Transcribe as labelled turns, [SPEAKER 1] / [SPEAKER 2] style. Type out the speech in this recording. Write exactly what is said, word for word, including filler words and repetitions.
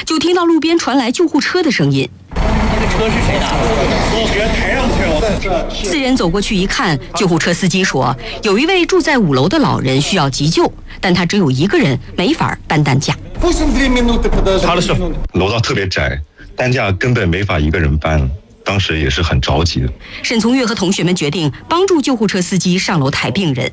[SPEAKER 1] 就听到路边传来救护车的声音。
[SPEAKER 2] 这个车是谁的？我给抬上去了。
[SPEAKER 1] 四人走过去一看，救护车司机说，有一位住在五楼的老人需要急救，但他只有一个人，没法搬担架。
[SPEAKER 3] 他的是楼道特别窄，担架根本没法一个人搬。当时也是很着急的。
[SPEAKER 1] 沈从月和同学们决定帮助救护车司机上楼抬病人。